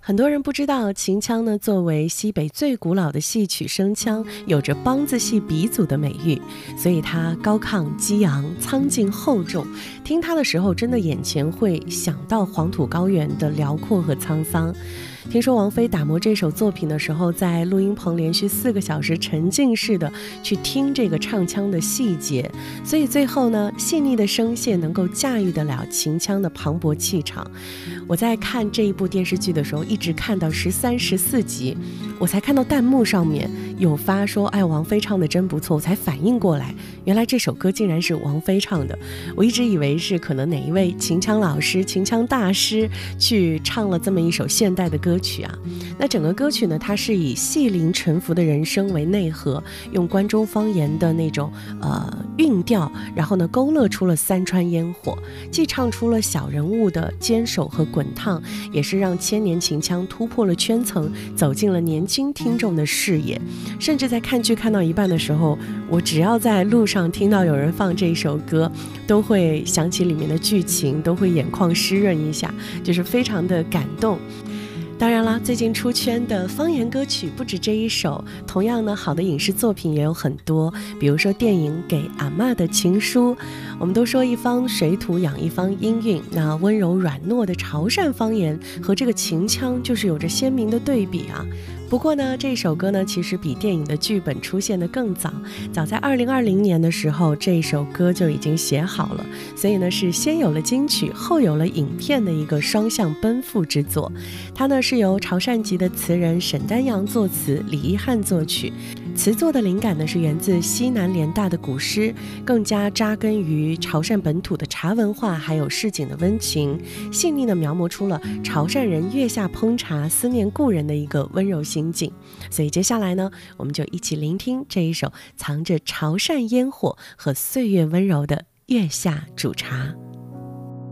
很多人不知道，秦腔呢作为西北最古老的戏曲声腔，有着梆子戏鼻祖的美誉，所以它高亢激昂、苍劲厚重，听它的时候，真的眼前会想到黄土高原的辽阔和沧桑。听说王菲打磨这首作品的时候，在录音棚连续4个小时沉浸式的去听这个唱腔的细节，所以最后呢，细腻的声线能够驾驭得了秦腔的磅礴气场。我在看这一部电视剧的时候，一直看到13、14集，我才看到弹幕上面有发说，哎，王菲唱的真不错，我才反应过来，原来这首歌竟然是王菲唱的。我一直以为是可能哪一位秦腔老师、秦腔大师去唱了这么一首现代的歌曲啊。那整个歌曲呢，它是以细灵沉浮的人声为内核，用关中方言的那种韵调，然后呢勾勒出了三川烟火，既唱出了小人物的坚守和滚烫，也是让千年秦腔突破了圈层，走进了年轻听众的视野。甚至在看剧看到一半的时候，我只要在路上听到有人放这一首歌，都会想起里面的剧情，都会眼眶湿润一下，就是非常的感动。当然啦，最近出圈的方言歌曲不止这一首，同样呢，好的影视作品也有很多，比如说电影《给阿嬷的情书》。我们都说一方水土养一方音韵，那温柔软糯的潮汕方言和这个秦腔就是有着鲜明的对比啊。不过呢，这首歌呢，其实比电影的剧本出现的更早，早在2020年的时候，这首歌就已经写好了，所以呢，是先有了金曲，后有了影片的一个双向奔赴之作。它呢是由潮汕籍的词人沈丹阳作词，李一汉作曲。词作的灵感呢是源自西南联大的古诗，更加扎根于潮汕本土的茶文化，还有市井的温情，细腻地描摹出了潮汕人月下烹茶、思念故人的一个温柔心境。所以接下来呢，我们就一起聆听这一首藏着潮汕烟火和岁月温柔的月下煮茶。